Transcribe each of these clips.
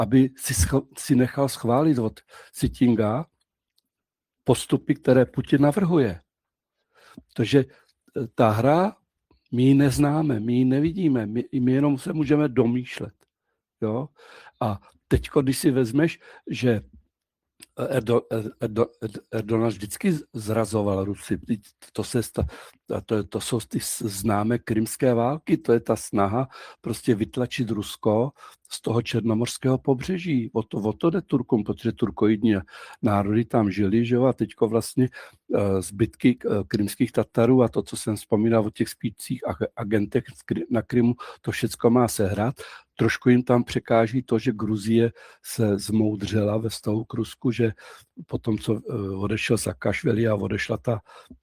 aby si nechal schválit od Sittinga postupy, které Putin navrhuje. Takže ta hra, my ji neznáme, my ji nevidíme, my jenom se můžeme domýšlet. Jo? A teď, když si vezmeš, že Erdogan vždycky zrazoval Rusy. To jsou ty známé krymské války, to je ta snaha prostě vytlačit Rusko z toho černomorského pobřeží. O to jde Turkům, protože turkoidní národy tam žili, že jo, a teďko vlastně zbytky krymských Tatarů a to, co jsem vzpomínal o těch spících agentech na Krymu, to všecko má sehrát. Trošku jim tam překáží to, že Gruzie se zmoudřela ve vztahu k Rusku, že potom, co odešel Saakašvili a odešla ta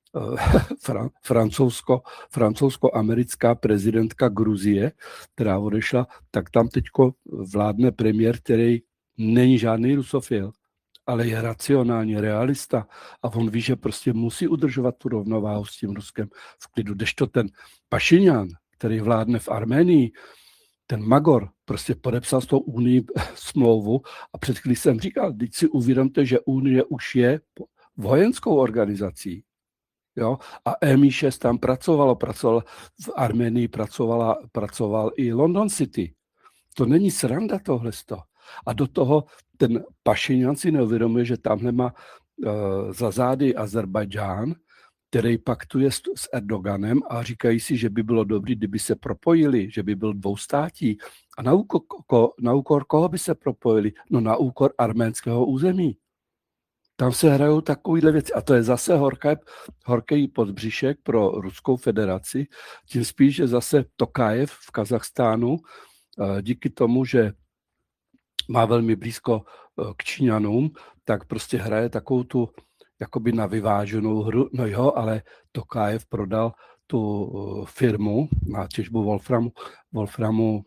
francouzsko-americká prezidentka Gruzie, která odešla, tak tam teďko vládne premiér, který není žádný rusofil, ale je racionální, realista a on ví, že prostě musí udržovat tu rovnováhu s tím Ruskem v klidu. Kdežto ten Pašinjan, který vládne v Arménii, ten Magor prostě podepsal s tou Unii smlouvu a před chvílí jsem říkal, teď si uvědomte, že Unie už je vojenskou organizací. Jo? A MI6 tam pracoval v Arménii, pracoval i London City. To není sranda tohleto. A do toho ten Pašinjan si neuvědomuje, že tamhle má za zády Azerbajdžán, který paktuje s Erdoganem a říkají si, že by bylo dobré, kdyby se propojili, že by byl dvoustátí. A na úkor koho by se propojili? No na úkor arménského území. Tam se hrajou takovýhle věci. A to je zase horký podbříšek pro Ruskou federaci. Tím spíš, že zase Tokajev v Kazachstánu díky tomu, že má velmi blízko k Číňanům, tak prostě hraje takovou tu jakoby na vyváženou hru. No jo, ale Tokajev prodal tu firmu na těžbu Wolframu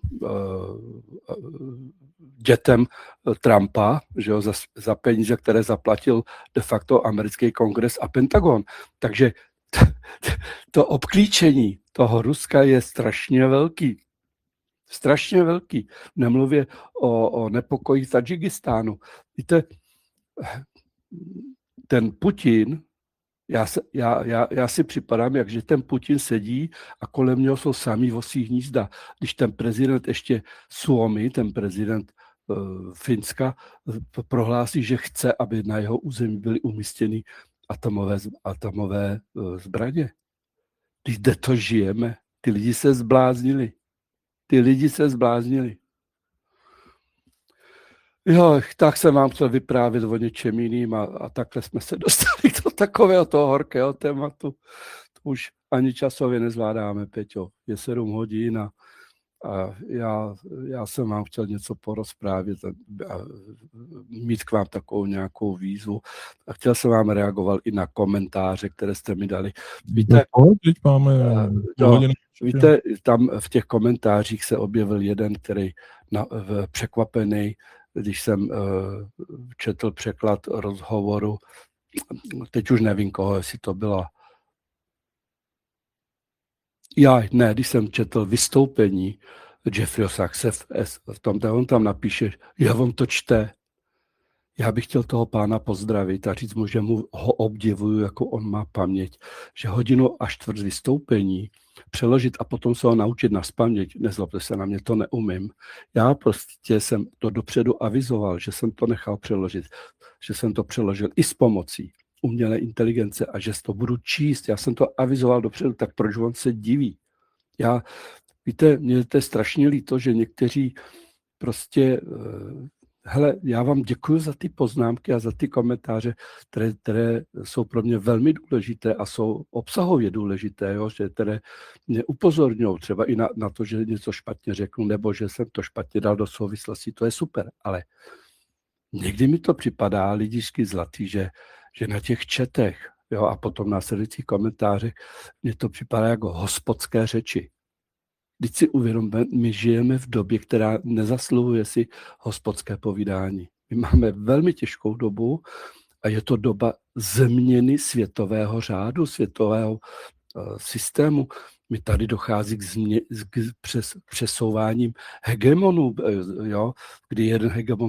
dětem Trumpa, že jo, za peníze, které zaplatil de facto americký kongres a Pentagon. Takže to obklíčení toho Ruska je strašně velký. Strašně velký. Nemluvě o nepokoji Tadžikistánu. Víte, ten Putin, já si připadám, jakže ten Putin sedí a kolem něho jsou samý vosí hnízda. Když ten prezident ještě Suomi, ten prezident Finska, prohlásí, že chce, aby na jeho území byly umístěny atomové zbraně. Kde to žijeme? Ty lidi se zbláznili. Jo, tak jsem vám chtěl vyprávět o něčem jiným a takhle jsme se dostali do takového toho horkého tématu. To už ani časově nezvládáme, Peťo. Je 7 hodin a já jsem vám chtěl něco porozprávět a mít k vám takovou nějakou výzvu. A chtěl jsem vám reagovat i na komentáře, které jste mi dali. Víte, víte, tam v těch komentářích se objevil jeden, který překvapený, když jsem četl překlad rozhovoru, teď už nevím koho, jestli to byla. Když jsem četl vystoupení Jeffreyho Sachse v tom, on tam napíše, že on to čte. Já bych chtěl toho pána pozdravit a říct mu, že mu ho obdivuju, jako on má paměť, že 1 hodinu a čtvrt vystoupení přeložit a potom se ho naučit nazpaměť, nezlobte se na mě, to neumím. Já prostě jsem to dopředu avizoval, že jsem to nechal přeložit, že jsem to přeložil i s pomocí umělé inteligence a že to budu číst. Já jsem to avizoval dopředu, tak proč on se diví? Víte, mě to je strašně líto, že někteří prostě, hele, já vám děkuji za ty poznámky a za ty komentáře, které jsou pro mě velmi důležité a jsou obsahově důležité, jo, že které mě upozorňují třeba i na to, že něco špatně řeknu, nebo že jsem to špatně dal do souvislosti, to je super, ale někdy mi to připadá lidičky zlatý, že na těch četech, jo, a potom následujících komentářích, mně to připadá jako hospodské řeči. Když si uvědomíme, my žijeme v době, která nezasluhuje si hospodské povídání. My máme velmi těžkou dobu a je to doba změny světového řádu, světového systému. Mi tady dochází k přesouváním hegemonů, jo, kdy jeden hegemon